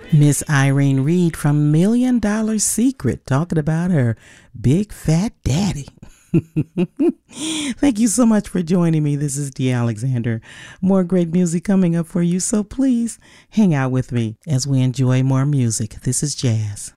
Miss Irene Reed from Million Dollar Secret talking about her big fat daddy. Thank you so much for joining me. This is Dee Alexander. More great music coming up for you, so please hang out with me as we enjoy more music. This is Jazz.